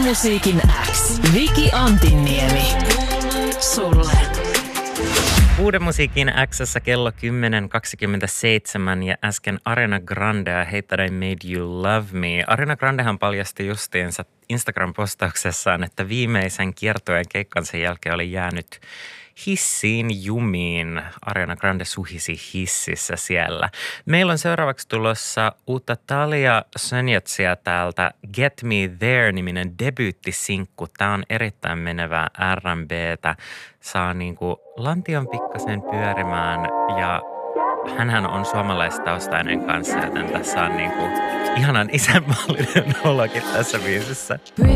Musiikin X. Viki Antinniemi. Sulle. Uuden musiikin X:ssä kello 10.27 ja äsken Ariana Grandea Hate That I Made You Love Me. Ariana Grandehan paljasti justiinsa Instagram-postauksessaan, että viimeisen kiertueen keikkansa jälkeen oli jäänyt hissiin jumiin. Ariana Grande suhisi hississä siellä. Meillä on seuraavaksi tulossa uutta Talia Sönjatsia täältä Get Me There-niminen debyyttisinkku. Tämä on erittäin menevää R&B:tä. Saa niinku lantion pikkasen pyörimään ja hänhän on suomalaistaustainen kanssa, joten tässä on niinku ihanan isänmaallinen olokin tässä biisissä.